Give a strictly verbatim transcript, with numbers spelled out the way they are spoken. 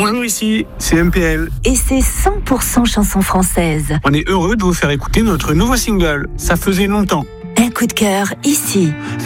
Bonjour, ici, c'est M P L. Et c'est cent pour cent chansons françaises. On est heureux de vous faire écouter notre nouveau single. Ça faisait longtemps. Un coup de cœur ici.